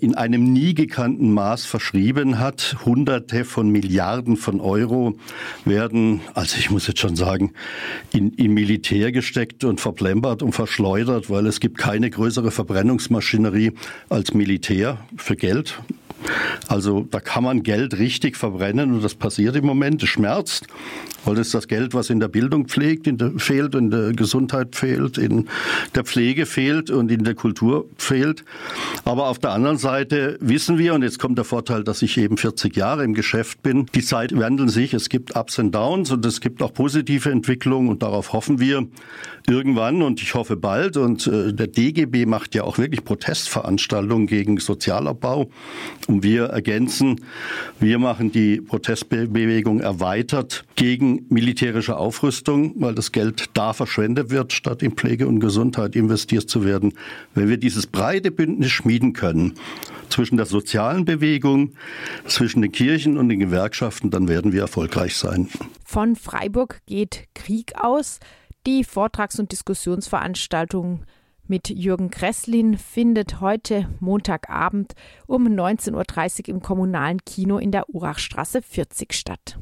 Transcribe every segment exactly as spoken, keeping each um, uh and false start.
in einem nie gekannten Maß verschrieben hat. Hunderte von Milliarden von Euro werden, also ich muss jetzt schon sagen, in, in Militär gesteckt und verplempert und verschleudert, weil es gibt keine größere Verbrennungsmaschinerie als Militär für Geld. Also da kann man Geld richtig verbrennen und das passiert im Moment. Es schmerzt, weil das ist das Geld, was in der Bildung pflegt, in der, fehlt, in der Gesundheit fehlt, in der Pflege fehlt und in der Kultur fehlt. Aber auf der anderen Seite wissen wir, und jetzt kommt der Vorteil, dass ich eben vierzig Jahre im Geschäft bin, die Zeiten wandeln sich, es gibt Ups und Downs und es gibt auch positive Entwicklungen und darauf hoffen wir irgendwann und ich hoffe bald. Und äh, der D G B macht ja auch wirklich Protestveranstaltungen gegen Sozialabbau. Und wir ergänzen, wir machen die Protestbewegung erweitert gegen militärische Aufrüstung, weil das Geld da verschwendet wird, statt in Pflege und Gesundheit investiert zu werden. Wenn wir dieses breite Bündnis schmieden können, zwischen der sozialen Bewegung, zwischen den Kirchen und den Gewerkschaften, dann werden wir erfolgreich sein. Von Freiburg geht Krieg aus. Die Vortrags- und Diskussionsveranstaltung mit Jürgen Kresslin findet heute Montagabend um neunzehn Uhr dreißig im kommunalen Kino in der Urachstraße vierzig statt.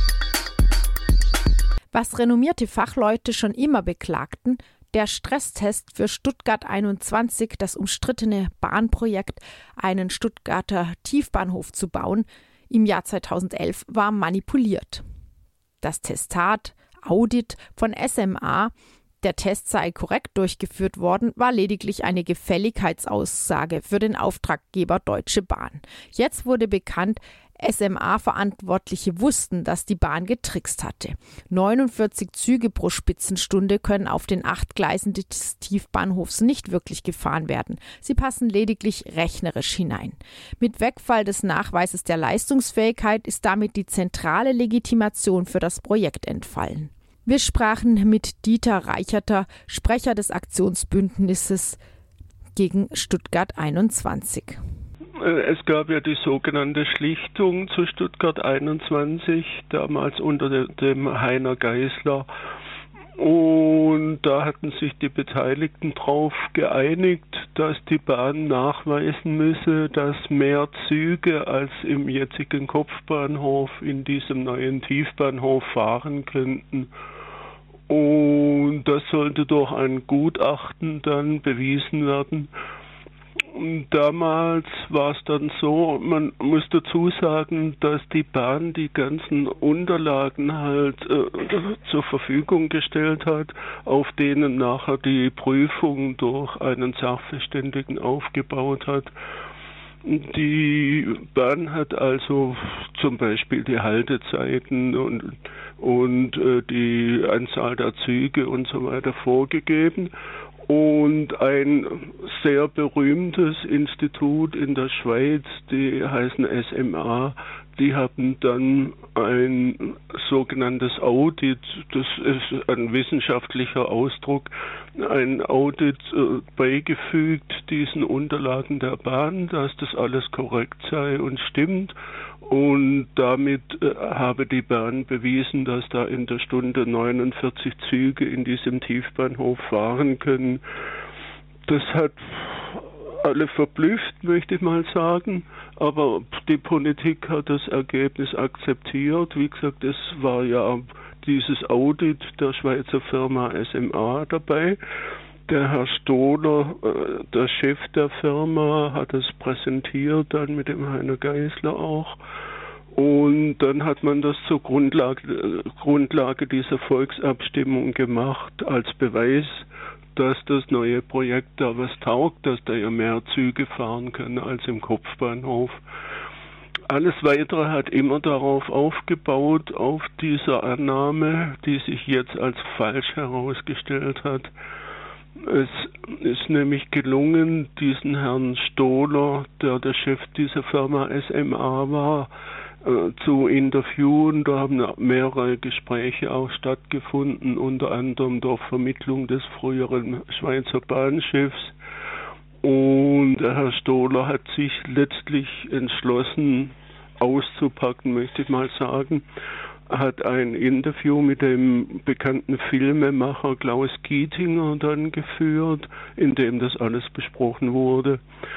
Was renommierte Fachleute schon immer beklagten, der Stresstest für Stuttgart einundzwanzig, das umstrittene Bahnprojekt, einen Stuttgarter Tiefbahnhof zu bauen, im Jahr zweitausendelf war manipuliert. Das Testat Audit von S M A, der Test sei korrekt durchgeführt worden, war lediglich eine Gefälligkeitsaussage für den Auftraggeber Deutsche Bahn. Jetzt wurde bekannt, S M A-Verantwortliche wussten, dass die Bahn getrickst hatte. neunundvierzig Züge pro Spitzenstunde können auf den acht Gleisen des Tiefbahnhofs nicht wirklich gefahren werden. Sie passen lediglich rechnerisch hinein. Mit Wegfall des Nachweises der Leistungsfähigkeit ist damit die zentrale Legitimation für das Projekt entfallen. Wir sprachen mit Dieter Reicherter, Sprecher des Aktionsbündnisses gegen Stuttgart einundzwanzig. Es gab ja die sogenannte Schlichtung zu Stuttgart einundzwanzig, damals unter dem Heiner Geisler. Und da hatten sich die Beteiligten darauf geeinigt, dass die Bahn nachweisen müsse, dass mehr Züge als im jetzigen Kopfbahnhof in diesem neuen Tiefbahnhof fahren könnten. Und das sollte durch ein Gutachten dann bewiesen werden. Und damals war es dann so, man muss dazu sagen, dass die Bahn die ganzen Unterlagen halt äh, zur Verfügung gestellt hat, auf denen nachher die Prüfung durch einen Sachverständigen aufgebaut hat. Die Bahn hat also zum Beispiel die Haltezeiten und, und äh, die Anzahl der Züge und so weiter vorgegeben. Und ein sehr berühmtes Institut in der Schweiz, die heißen S M A, die haben dann ein sogenanntes Audit, das ist ein wissenschaftlicher Ausdruck, ein Audit äh, beigefügt diesen Unterlagen der Bahn, dass das alles korrekt sei und stimmt. Und damit äh, habe die Bahn bewiesen, dass da in der Stunde neunundvierzig Züge in diesem Tiefbahnhof fahren können. Das hat alle verblüfft, möchte ich mal sagen. Aber die Politik hat das Ergebnis akzeptiert. Wie gesagt, es war ja dieses Audit der Schweizer Firma S M A dabei. Der Herr Stohler, der Chef der Firma, hat es präsentiert, dann mit dem Heiner Geisler auch. Und dann hat man das zur Grundlage, Grundlage dieser Volksabstimmung gemacht, als Beweis, dass das neue Projekt da was taugt, dass da ja mehr Züge fahren können als im Kopfbahnhof. Alles Weitere hat immer darauf aufgebaut, auf dieser Annahme, die sich jetzt als falsch herausgestellt hat. Es ist nämlich gelungen, diesen Herrn Stohler, der der Chef dieser Firma S M A war, äh, zu interviewen. Da haben mehrere Gespräche auch stattgefunden, unter anderem durch Vermittlung des früheren Schweizer Bahnchefs. Und der Herr Stohler hat sich letztlich entschlossen, auszupacken, möchte ich mal sagen. Hat ein Interview mit dem bekannten Filmemacher Klaus Gietinger dann geführt, in dem das alles besprochen wurde.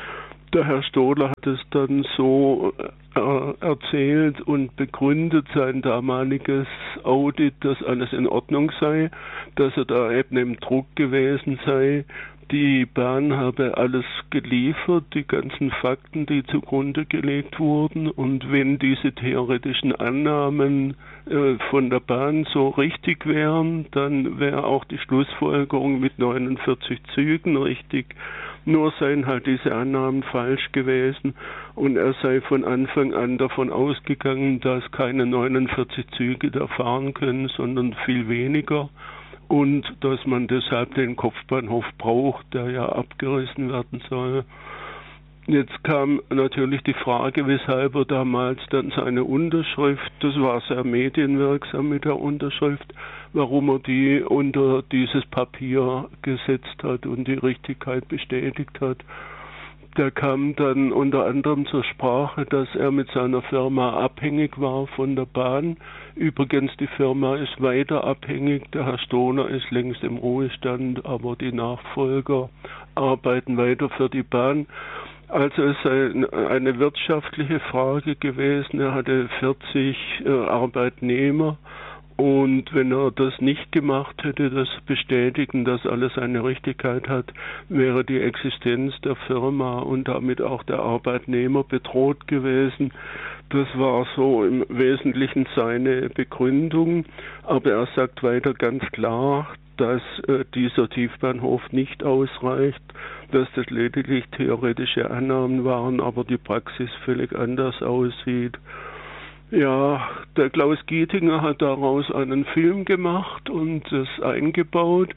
Der Herr Stohler hat es dann so äh, erzählt und begründet, sein damaliges Audit, dass alles in Ordnung sei, dass er da eben im Druck gewesen sei. Die Bahn habe alles geliefert, die ganzen Fakten, die zugrunde gelegt wurden. Und wenn diese theoretischen Annahmen äh, von der Bahn so richtig wären, dann wäre auch die Schlussfolgerung mit neunundvierzig Zügen richtig. Nur seien halt diese Annahmen falsch gewesen und er sei von Anfang an davon ausgegangen, dass keine neunundvierzig Züge da fahren können, sondern viel weniger. Und dass man deshalb den Kopfbahnhof braucht, der ja abgerissen werden soll. Jetzt kam natürlich die Frage, weshalb er damals dann seine Unterschrift, das war sehr medienwirksam mit der Unterschrift, warum er die unter dieses Papier gesetzt hat und die Richtigkeit bestätigt hat. Der kam dann unter anderem zur Sprache, dass er mit seiner Firma abhängig war von der Bahn. Übrigens, die Firma ist weiter abhängig. Der Herr Stohler ist längst im Ruhestand, aber die Nachfolger arbeiten weiter für die Bahn. Also es sei eine wirtschaftliche Frage gewesen. Er hatte vierzig äh, Arbeitnehmer. Und wenn er das nicht gemacht hätte, das bestätigen, dass alles eine Richtigkeit hat, wäre die Existenz der Firma und damit auch der Arbeitnehmer bedroht gewesen. Das war so im Wesentlichen seine Begründung. Aber er sagt weiter ganz klar, dass äh, dieser Tiefbahnhof nicht ausreicht, dass das lediglich theoretische Annahmen waren, aber die Praxis völlig anders aussieht. Ja, der Klaus Gietinger hat daraus einen Film gemacht und das eingebaut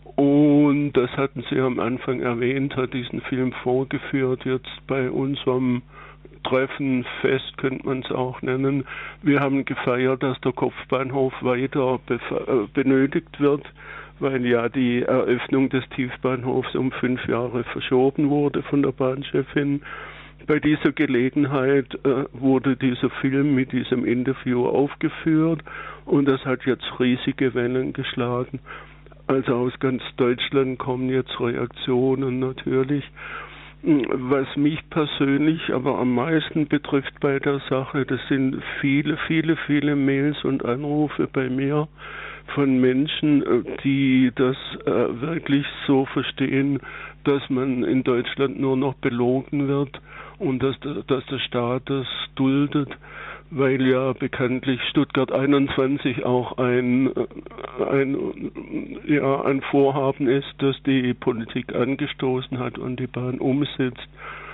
und das hatten Sie am Anfang erwähnt, hat diesen Film vorgeführt, jetzt bei unserem Treffen, Fest könnte man es auch nennen. Wir haben gefeiert, dass der Kopfbahnhof weiter benötigt wird, weil ja die Eröffnung des Tiefbahnhofs um fünf Jahre verschoben wurde von der Bahnchefin. Bei dieser Gelegenheit äh, wurde dieser Film mit diesem Interview aufgeführt und das hat jetzt riesige Wellen geschlagen. Also aus ganz Deutschland kommen jetzt Reaktionen natürlich. Was mich persönlich aber am meisten betrifft bei der Sache, das sind viele, viele, viele Mails und Anrufe bei mir von Menschen, die das äh, wirklich so verstehen, dass man in Deutschland nur noch belogen wird und dass, dass der Staat das duldet, weil ja bekanntlich Stuttgart einundzwanzig auch ein, ein, ja, ein Vorhaben ist, das die Politik angestoßen hat und die Bahn umsetzt.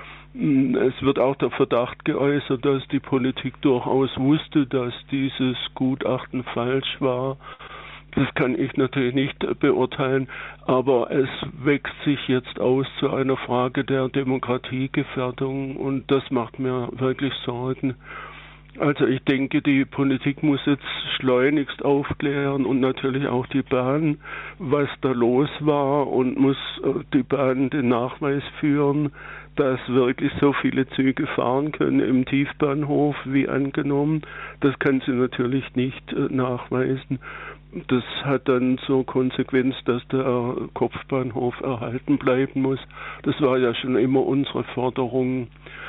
Es wird auch der Verdacht geäußert, dass die Politik durchaus wusste, dass dieses Gutachten falsch war. Das kann ich natürlich nicht beurteilen, aber es wächst sich jetzt aus zu einer Frage der Demokratiegefährdung und das macht mir wirklich Sorgen. Also ich denke, die Politik muss jetzt schleunigst aufklären und natürlich auch die Bahn, was da los war und muss die Bahn den Nachweis führen, dass wirklich so viele Züge fahren können im Tiefbahnhof wie angenommen. Das kann sie natürlich nicht nachweisen. Das hat dann zur Konsequenz, dass der Kopfbahnhof erhalten bleiben muss. Das war ja schon immer unsere Forderung.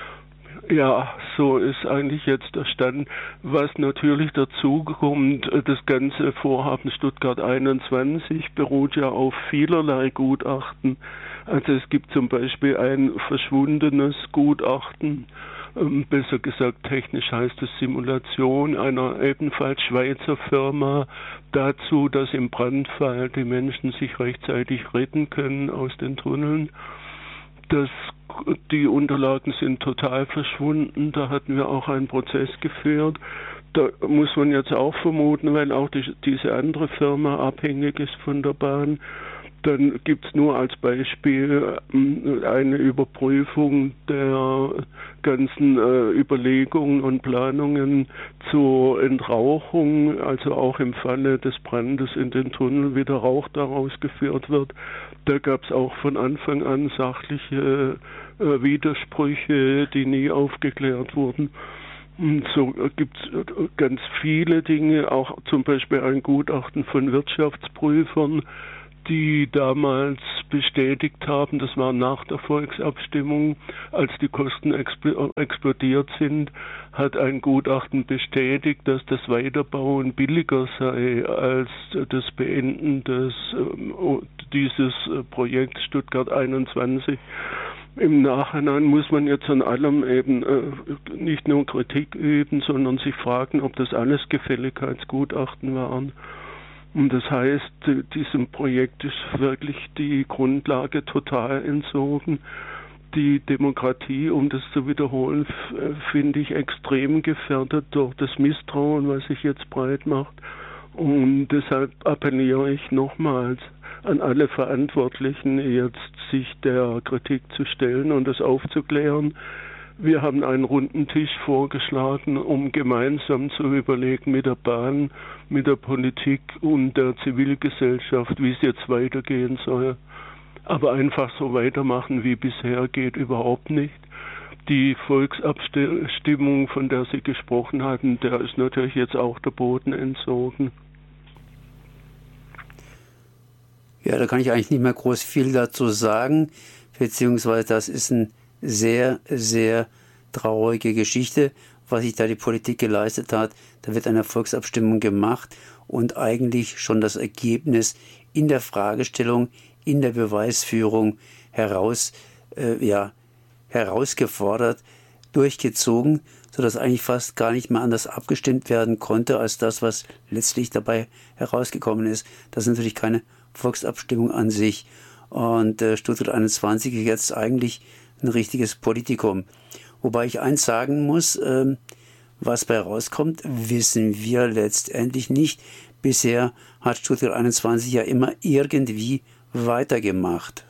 Ja, so ist eigentlich jetzt der Stand. Was natürlich dazu kommt, das ganze Vorhaben Stuttgart einundzwanzig beruht ja auf vielerlei Gutachten. Also es gibt zum Beispiel ein verschwundenes Gutachten, ähm, besser gesagt technisch heißt es Simulation einer ebenfalls Schweizer Firma dazu, dass im Brandfall die Menschen sich rechtzeitig retten können aus den Tunneln. Das, die Unterlagen sind total verschwunden, da hatten wir auch einen Prozess geführt. Da muss man jetzt auch vermuten, weil auch die, diese andere Firma abhängig ist von der Bahn. Dann gibt es nur als Beispiel eine Überprüfung der ganzen äh, Überlegungen und Planungen zur Entrauchung, also auch im Falle des Brandes in den Tunnel wieder Rauch daraus geführt wird. Da gab es auch von Anfang an sachliche äh, Widersprüche, die nie aufgeklärt wurden. Und so gibt es ganz viele Dinge, auch zum Beispiel ein Gutachten von Wirtschaftsprüfern, die damals bestätigt haben, das war nach der Volksabstimmung, als die Kosten explodiert sind, hat ein Gutachten bestätigt, dass das Weiterbauen billiger sei als das Beenden des, dieses Projekts Stuttgart einundzwanzig. Im Nachhinein muss man jetzt an allem eben äh, nicht nur Kritik üben, sondern sich fragen, ob das alles Gefälligkeitsgutachten waren. Und das heißt, diesem Projekt ist wirklich die Grundlage total entzogen. Die Demokratie, um das zu wiederholen, finde ich extrem gefährdet durch das Misstrauen, was sich jetzt breit macht. Und deshalb appelliere ich nochmals an alle Verantwortlichen, jetzt sich der Kritik zu stellen und das aufzuklären. Wir haben einen runden Tisch vorgeschlagen, um gemeinsam zu überlegen mit der Bahn, mit der Politik und der Zivilgesellschaft, wie es jetzt weitergehen soll. Aber einfach so weitermachen wie bisher geht überhaupt nicht. Die Volksabstimmung, von der Sie gesprochen hatten, der ist natürlich jetzt auch der Boden entzogen. Ja, da kann ich eigentlich nicht mehr groß viel dazu sagen, beziehungsweise das ist eine sehr, sehr traurige Geschichte, was sich da die Politik geleistet hat. Da wird eine Volksabstimmung gemacht und eigentlich schon das Ergebnis in der Fragestellung, in der Beweisführung heraus, äh, ja, herausgefordert, durchgezogen, sodass eigentlich fast gar nicht mehr anders abgestimmt werden konnte, als das, was letztlich dabei herausgekommen ist. Das ist natürlich keine Volksabstimmung an sich. Und äh, Stuttgart einundzwanzig ist jetzt eigentlich ein richtiges Politikum. Wobei ich eins sagen muss, äh, was bei rauskommt, wissen wir letztendlich nicht. Bisher hat Stuttgart einundzwanzig ja immer irgendwie weitergemacht.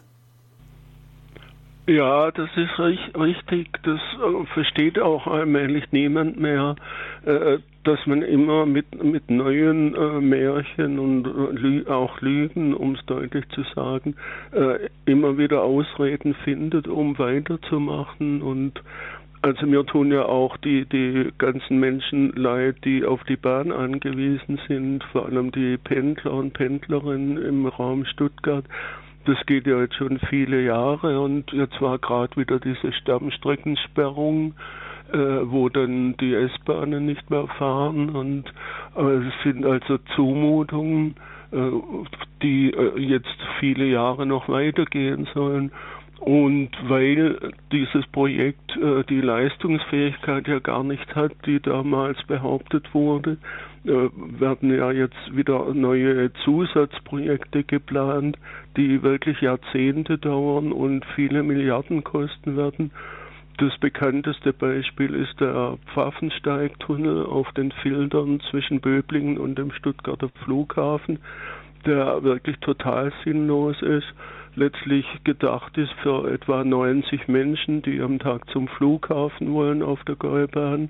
Ja, das ist richtig. Das äh, versteht auch allmählich niemand mehr, äh, dass man immer mit, mit neuen äh, Märchen und äh, auch Lügen, um es deutlich zu sagen, äh, immer wieder Ausreden findet, um weiterzumachen. Und also mir tun ja auch die, die ganzen Menschen leid, die auf die Bahn angewiesen sind, vor allem die Pendler und Pendlerinnen im Raum Stuttgart. Das geht ja jetzt schon viele Jahre und jetzt war gerade wieder diese Stammstreckensperrung, äh, wo dann die S-Bahnen nicht mehr fahren und äh, es sind also Zumutungen, äh, die äh, jetzt viele Jahre noch weitergehen sollen. Und weil dieses Projekt äh, die Leistungsfähigkeit ja gar nicht hat, die damals behauptet wurde, äh, werden ja jetzt wieder neue Zusatzprojekte geplant, die wirklich Jahrzehnte dauern und viele Milliarden kosten werden. Das bekannteste Beispiel ist der Pfaffensteigtunnel auf den Filtern zwischen Böblingen und dem Stuttgarter Flughafen, der wirklich total sinnlos ist. Letztlich gedacht ist für etwa neunzig Menschen, die am Tag zum Flughafen wollen auf der Gäubahn.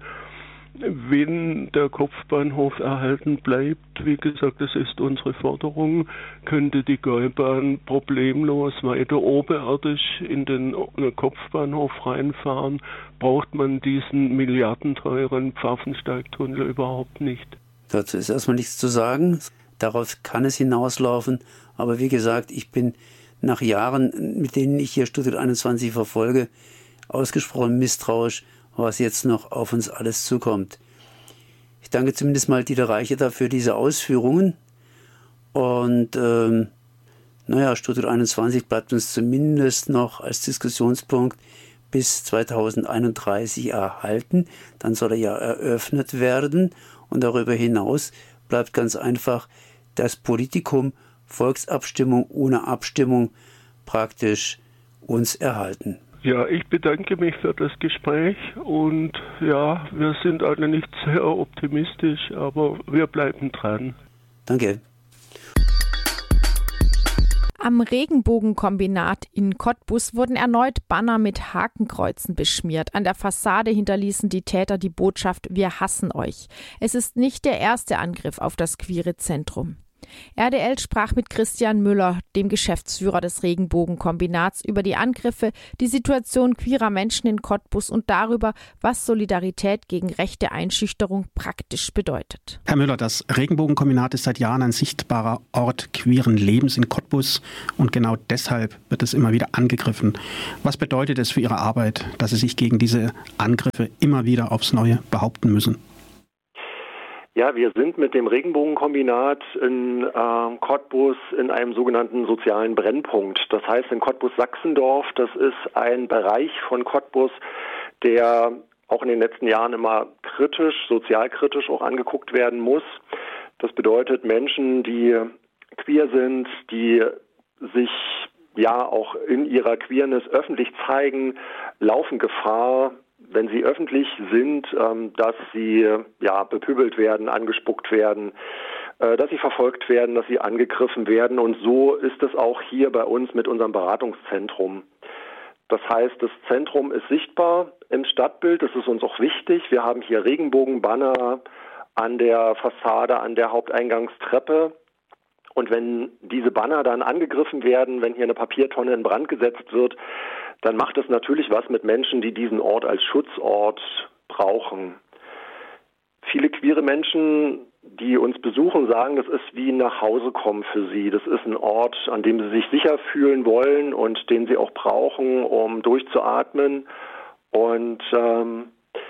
Wenn der Kopfbahnhof erhalten bleibt, wie gesagt, das ist unsere Forderung, könnte die Gäubahn problemlos weiter oberirdisch in den Kopfbahnhof reinfahren, braucht man diesen milliardenteuren Pfaffensteigtunnel überhaupt nicht. Dazu ist erstmal nichts zu sagen. Darauf kann es hinauslaufen. Aber wie gesagt, ich bin nach Jahren, mit denen ich hier Stuttgart einundzwanzig verfolge, ausgesprochen misstrauisch, was jetzt noch auf uns alles zukommt. Ich danke zumindest mal Dieter Reicheter für diese Ausführungen. Und ähm, naja, Stuttgart einundzwanzig bleibt uns zumindest noch als Diskussionspunkt bis zweitausendeinunddreißig erhalten. Dann soll er ja eröffnet werden. Und darüber hinaus bleibt ganz einfach das Politikum Volksabstimmung ohne Abstimmung praktisch uns erhalten. Ja, ich bedanke mich für das Gespräch und ja, wir sind alle nicht sehr optimistisch, aber wir bleiben dran. Danke. Am Regenbogenkombinat in Cottbus wurden erneut Banner mit Hakenkreuzen beschmiert. An der Fassade hinterließen die Täter die Botschaft: Wir hassen euch. Es ist nicht der erste Angriff auf das queere Zentrum. R D L sprach mit Christian Müller, dem Geschäftsführer des Regenbogenkombinats, über die Angriffe, die Situation queerer Menschen in Cottbus und darüber, was Solidarität gegen rechte Einschüchterung praktisch bedeutet. Herr Müller, das Regenbogenkombinat ist seit Jahren ein sichtbarer Ort queeren Lebens in Cottbus und genau deshalb wird es immer wieder angegriffen. Was bedeutet es für Ihre Arbeit, dass Sie sich gegen diese Angriffe immer wieder aufs Neue behaupten müssen? Ja, wir sind mit dem Regenbogenkombinat in äh, Cottbus in einem sogenannten sozialen Brennpunkt. Das heißt in Cottbus-Sachsendorf, das ist ein Bereich von Cottbus, der auch in den letzten Jahren immer kritisch, sozialkritisch auch angeguckt werden muss. Das bedeutet, Menschen, die queer sind, die sich ja auch in ihrer Queerness öffentlich zeigen, laufen Gefahr, wenn sie öffentlich sind, ähm, dass sie ja bepöbelt werden, angespuckt werden, äh, dass sie verfolgt werden, dass sie angegriffen werden. Und so ist es auch hier bei uns mit unserem Beratungszentrum. Das heißt, das Zentrum ist sichtbar im Stadtbild. Das ist uns auch wichtig. Wir haben hier Regenbogenbanner an der Fassade, an der Haupteingangstreppe. Und wenn diese Banner dann angegriffen werden, wenn hier eine Papiertonne in Brand gesetzt wird, dann macht es natürlich was mit Menschen, die diesen Ort als Schutzort brauchen. Viele queere Menschen, die uns besuchen, sagen, das ist wie ein Nachhausekommen für sie. Das ist ein Ort, an dem sie sich sicher fühlen wollen und den sie auch brauchen, um durchzuatmen. Und ähm,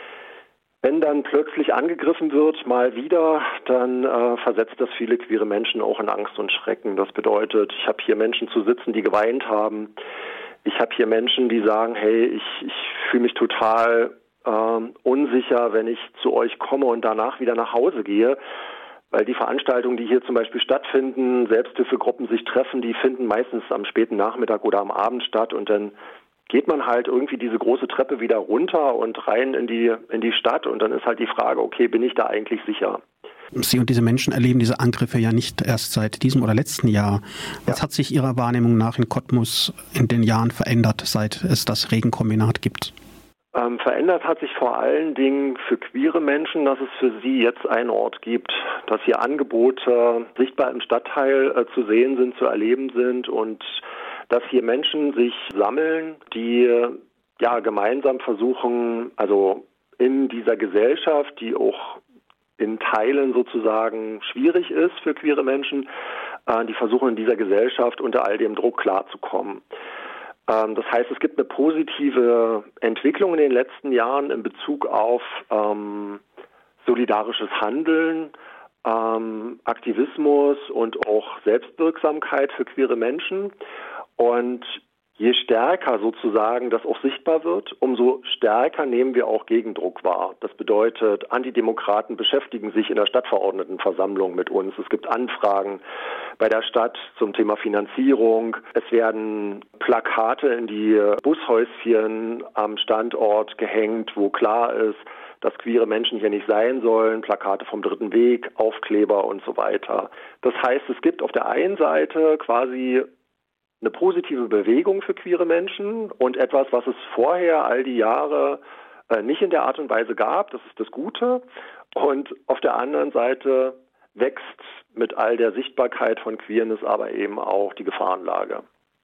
wenn dann plötzlich angegriffen wird, mal wieder, dann äh, versetzt das viele queere Menschen auch in Angst und Schrecken. Das bedeutet, ich habe hier Menschen zu sitzen, die geweint haben. Ich habe hier Menschen, die sagen, hey, ich, ich fühle mich total ähm, unsicher, wenn ich zu euch komme und danach wieder nach Hause gehe, weil die Veranstaltungen, die hier zum Beispiel stattfinden, Selbsthilfegruppen sich treffen, die finden meistens am späten Nachmittag oder am Abend statt und dann geht man halt irgendwie diese große Treppe wieder runter und rein in die, in die Stadt und dann ist halt die Frage, okay, bin ich da eigentlich sicher? Sie und diese Menschen erleben diese Angriffe ja nicht erst seit diesem oder letzten Jahr. Was ja. hat sich Ihrer Wahrnehmung nach in Cottbus in den Jahren verändert, seit es das Regenkombinat gibt? Ähm, verändert hat sich vor allen Dingen für queere Menschen, dass es für sie jetzt einen Ort gibt, dass hier Angebote sichtbar im Stadtteil äh, zu sehen sind, zu erleben sind und dass hier Menschen sich sammeln, die ja gemeinsam versuchen, also in dieser Gesellschaft, die auch in Teilen sozusagen schwierig ist für queere Menschen, äh, die versuchen in dieser Gesellschaft unter all dem Druck klarzukommen. Ähm, das heißt, es gibt eine positive Entwicklung in den letzten Jahren in Bezug auf ähm, solidarisches Handeln, ähm, Aktivismus und auch Selbstwirksamkeit für queere Menschen. Und je stärker sozusagen das auch sichtbar wird, umso stärker nehmen wir auch Gegendruck wahr. Das bedeutet, Antidemokraten beschäftigen sich in der Stadtverordnetenversammlung mit uns. Es gibt Anfragen bei der Stadt zum Thema Finanzierung. Es werden Plakate in die Bushäuschen am Standort gehängt, wo klar ist, dass queere Menschen hier nicht sein sollen, Plakate vom Dritten Weg, Aufkleber und so weiter. Das heißt, es gibt auf der einen Seite quasi eine positive Bewegung für queere Menschen und etwas, was es vorher all die Jahre äh, nicht in der Art und Weise gab. Das ist das Gute. Und auf der anderen Seite wächst mit all der Sichtbarkeit von Queerness aber eben auch die Gefahrenlage.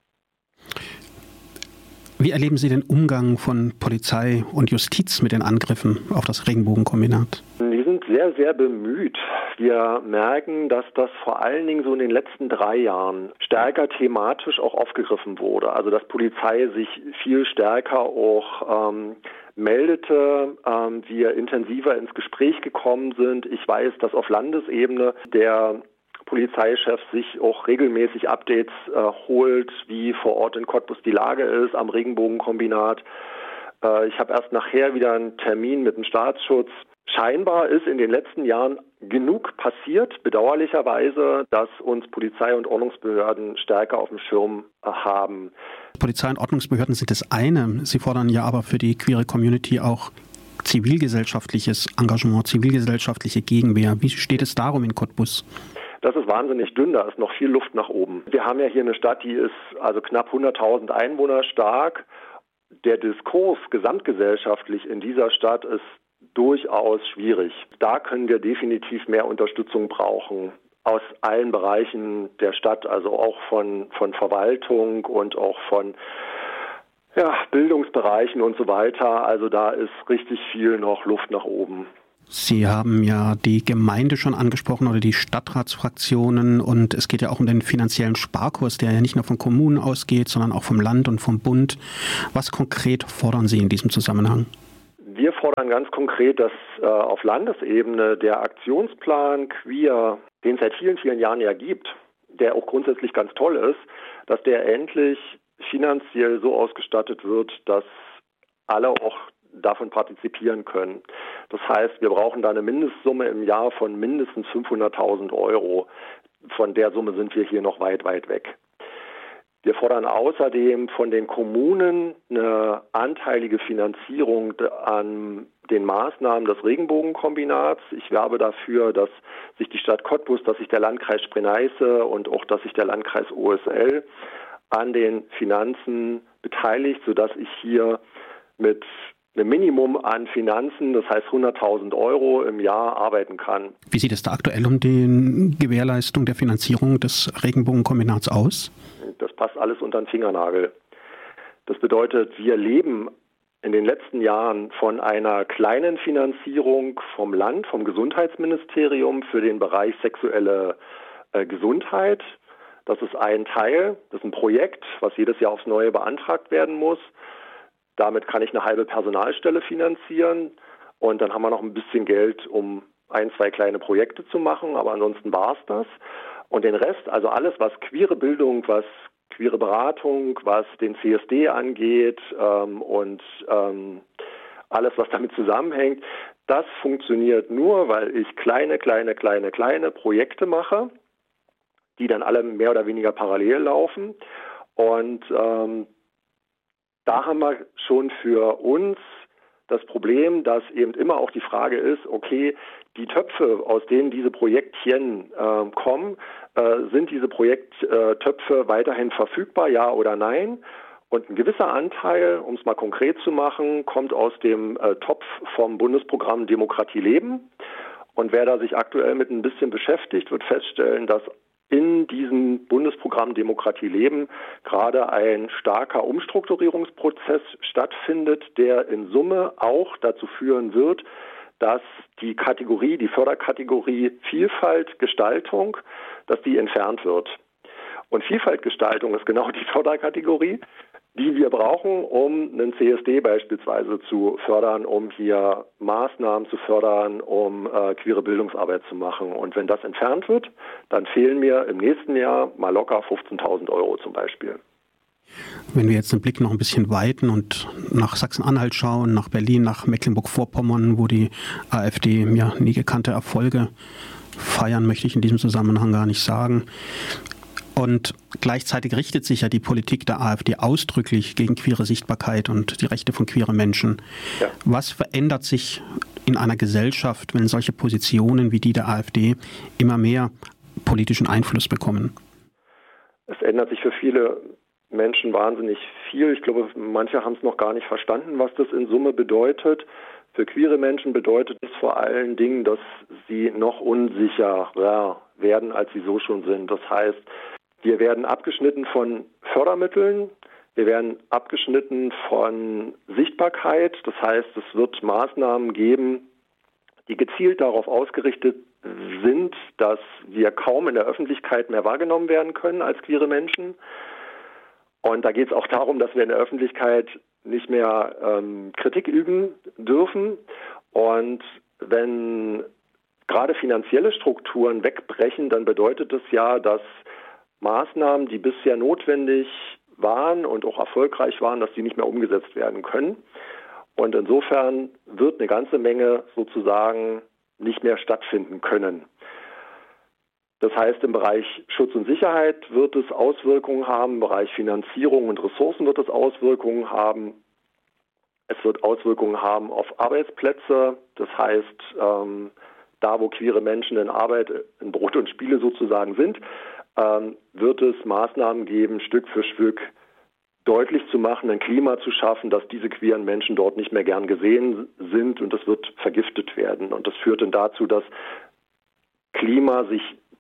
Wie erleben Sie den Umgang von Polizei und Justiz mit den Angriffen auf das Regenbogenkombinat? Die sind sehr, sehr bemüht. Wir merken, dass das vor allen Dingen so in den letzten drei Jahren stärker thematisch auch aufgegriffen wurde. Also dass Polizei sich viel stärker auch ähm, meldete, ähm, wir intensiver ins Gespräch gekommen sind. Ich weiß, dass auf Landesebene der Polizeichef sich auch regelmäßig Updates äh, holt, wie vor Ort in Cottbus die Lage ist am Regenbogenkombinat. Äh, ich habe erst nachher wieder einen Termin mit dem Staatsschutz. Scheinbar ist in den letzten Jahren genug passiert, bedauerlicherweise, dass uns Polizei und Ordnungsbehörden stärker auf dem Schirm äh, haben. Polizei und Ordnungsbehörden sind das eine. Sie fordern ja aber für die queere Community auch zivilgesellschaftliches Engagement, zivilgesellschaftliche Gegenwehr. Wie steht es darum in Cottbus? Das ist wahnsinnig dünn, da ist noch viel Luft nach oben. Wir haben ja hier eine Stadt, die ist also knapp hunderttausend Einwohner stark. Der Diskurs gesamtgesellschaftlich in dieser Stadt ist durchaus schwierig. Da können wir definitiv mehr Unterstützung brauchen. aus allen Bereichen der Stadt, also auch von, von Verwaltung und auch von ja, Bildungsbereichen und so weiter. Also da ist richtig viel noch Luft nach oben. Sie haben ja die Gemeinde schon angesprochen oder die Stadtratsfraktionen und es geht ja auch um den finanziellen Sparkurs, der ja nicht nur von Kommunen ausgeht, sondern auch vom Land und vom Bund. Was konkret fordern Sie in diesem Zusammenhang? Wir fordern ganz konkret, dass äh, auf Landesebene der Aktionsplan Queer, den es seit vielen, vielen Jahren ja gibt, der auch grundsätzlich ganz toll ist, dass der endlich finanziell so ausgestattet wird, dass alle auch davon partizipieren können. Das heißt, wir brauchen da eine Mindestsumme im Jahr von mindestens fünfhunderttausend Euro. Von der Summe sind wir hier noch weit, weit weg. Wir fordern außerdem von den Kommunen eine anteilige Finanzierung an den Maßnahmen des Regenbogenkombinats. Ich werbe dafür, dass sich die Stadt Cottbus, dass sich der Landkreis Spree-Neiße und auch, dass sich der Landkreis O S L an den Finanzen beteiligt, sodass ich hier mit einem Minimum an Finanzen, das heißt hunderttausend Euro im Jahr, arbeiten kann. Wie sieht es da aktuell um die Gewährleistung der Finanzierung des Regenbogenkombinats aus? Das passt alles unter den Fingernagel. Das bedeutet, wir leben in den letzten Jahren von einer kleinen Finanzierung vom Land, vom Gesundheitsministerium für den Bereich sexuelle äh, Gesundheit. Das ist ein Teil, das ist ein Projekt, was jedes Jahr aufs Neue beantragt werden muss. Damit kann ich eine halbe Personalstelle finanzieren und dann haben wir noch ein bisschen Geld, um ein, zwei kleine Projekte zu machen, aber ansonsten war es das. Und den Rest, also alles, was queere Bildung, was queere Beratung, was den C S D angeht ähm, und ähm, alles, was damit zusammenhängt, das funktioniert nur, weil ich kleine, kleine, kleine, kleine Projekte mache, die dann alle mehr oder weniger parallel laufen. Und ähm, da haben wir schon für uns das Problem, dass eben immer auch die Frage ist, okay, die Töpfe, aus denen diese Projektchen äh, kommen, äh, sind diese Projekttöpfe weiterhin verfügbar, ja oder nein? Und ein gewisser Anteil, um es mal konkret zu machen, kommt aus dem äh, Topf vom Bundesprogramm Demokratie leben. Und wer da sich aktuell mit ein bisschen beschäftigt, wird feststellen, dass in diesem Bundesprogramm Demokratie leben gerade ein starker Umstrukturierungsprozess stattfindet, der in Summe auch dazu führen wird, dass die Kategorie, die Förderkategorie Vielfalt, Gestaltung, dass die entfernt wird. Und Vielfaltgestaltung ist genau die Förderkategorie, die wir brauchen, um einen C S D beispielsweise zu fördern, um hier Maßnahmen zu fördern, um äh, queere Bildungsarbeit zu machen. Und wenn das entfernt wird, dann fehlen mir im nächsten Jahr mal locker fünfzehntausend Euro zum Beispiel. Wenn wir jetzt den Blick noch ein bisschen weiten und nach Sachsen-Anhalt schauen, nach Berlin, nach Mecklenburg-Vorpommern, wo die AfD ja nie gekannte Erfolge feiern, möchte ich in diesem Zusammenhang gar nicht sagen. Und gleichzeitig richtet sich ja die Politik der AfD ausdrücklich gegen queere Sichtbarkeit und die Rechte von queeren Menschen. Ja. Was verändert sich in einer Gesellschaft, wenn solche Positionen wie die der AfD immer mehr politischen Einfluss bekommen? Es ändert sich für viele Menschen wahnsinnig viel. Ich glaube, manche haben es noch gar nicht verstanden, was das in Summe bedeutet. Für queere Menschen bedeutet es vor allen Dingen, dass sie noch unsicherer werden, als sie so schon sind. Das heißt, wir werden abgeschnitten von Fördermitteln, wir werden abgeschnitten von Sichtbarkeit. Das heißt, es wird Maßnahmen geben, die gezielt darauf ausgerichtet sind, dass wir kaum in der Öffentlichkeit mehr wahrgenommen werden können als queere Menschen. Und da geht es auch darum, dass wir in der Öffentlichkeit nicht mehr ähm, Kritik üben dürfen. Und wenn gerade finanzielle Strukturen wegbrechen, dann bedeutet das ja, dass Maßnahmen, die bisher notwendig waren und auch erfolgreich waren, dass die nicht mehr umgesetzt werden können. Und insofern wird eine ganze Menge sozusagen nicht mehr stattfinden können. Das heißt, im Bereich Schutz und Sicherheit wird es Auswirkungen haben, im Bereich Finanzierung und Ressourcen wird es Auswirkungen haben. Es wird Auswirkungen haben auf Arbeitsplätze, das heißt, ähm, da wo queere Menschen in Arbeit, in Brot und Spiele sozusagen sind, ähm, wird es Maßnahmen geben, Stück für Stück deutlich zu machen, ein Klima zu schaffen, dass diese queeren Menschen dort nicht mehr gern gesehen sind und das wird vergiftet werden. Und das führt dann dazu, dass Klima sich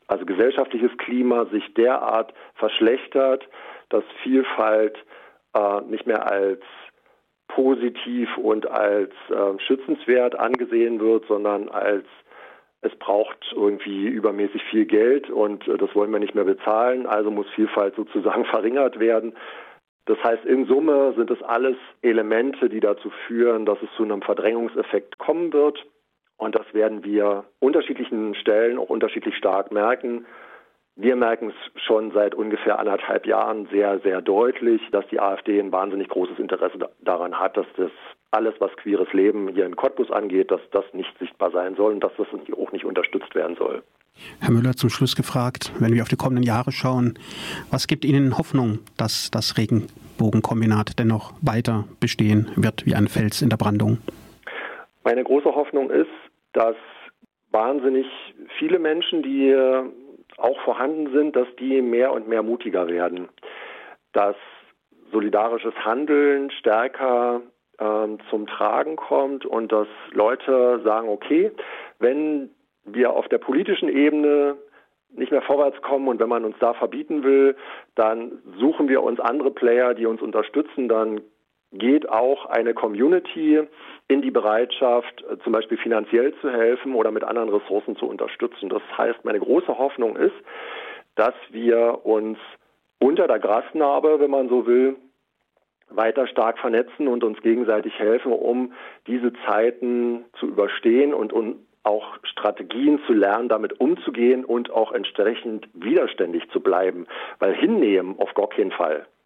also gesellschaftliches Klima sich derart verschlechtert, dass Vielfalt äh, nicht mehr als positiv und als äh, schützenswert angesehen wird, sondern als es braucht irgendwie übermäßig viel Geld und äh, das wollen wir nicht mehr bezahlen, also muss Vielfalt sozusagen verringert werden. Das heißt, in Summe sind es alles Elemente, die dazu führen, dass es zu einem Verdrängungseffekt kommen wird. Und das werden wir unterschiedlichen Stellen auch unterschiedlich stark merken. Wir merken es schon seit ungefähr anderthalb Jahren sehr, sehr deutlich, dass die AfD ein wahnsinnig großes Interesse daran hat, dass das alles, was queeres Leben hier in Cottbus angeht, dass das nicht sichtbar sein soll und dass das auch nicht unterstützt werden soll. Herr Müller, zum Schluss gefragt, wenn wir auf die kommenden Jahre schauen, was gibt Ihnen Hoffnung, dass das Regenbogenkombinat dennoch weiter bestehen wird wie ein Fels in der Brandung? Meine große Hoffnung ist, dass wahnsinnig viele Menschen, die auch vorhanden sind, dass die mehr und mehr mutiger werden. Dass solidarisches Handeln stärker ähm, zum Tragen kommt und dass Leute sagen, okay, wenn wir auf der politischen Ebene nicht mehr vorwärts kommen und wenn man uns da verbieten will, dann suchen wir uns andere Player, die uns unterstützen, dann geht auch eine Community in die Bereitschaft, zum Beispiel finanziell zu helfen oder mit anderen Ressourcen zu unterstützen. Das heißt, meine große Hoffnung ist, dass wir uns unter der Grasnarbe, wenn man so will, weiter stark vernetzen und uns gegenseitig helfen, um diese Zeiten zu überstehen und um auch Strategien zu lernen, damit umzugehen und auch entsprechend widerständig zu bleiben. Weil hinnehmen auf gar keinen Fall.